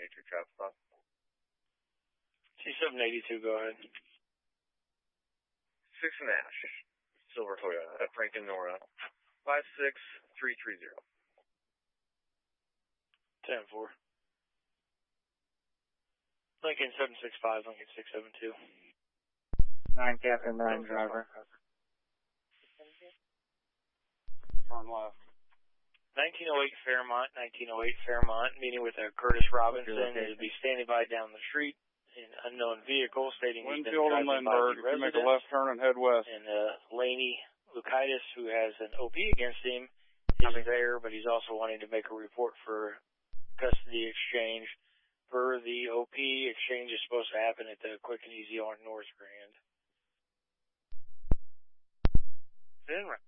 782 traffic stop. T782, go ahead. 6 Nash, Silver Toyota, at Franklin, Nora, 56330. 10-4. Lincoln 765, Lincoln 672. 9 Captain 9 driver. Turn left. 1908 Fairmont, meeting with Curtis Robinson. He'll be standing by down the street in unknown vehicle, stating he's been Winfield and driving by Lindbergh. the You make a residence. left turn and head west. And Laney Lukaitis, who has an OP against him, is there, but he's also wanting to make a report for custody exchange. Per the OP, exchange is supposed to happen at the Quick and Easy on North Grand. Then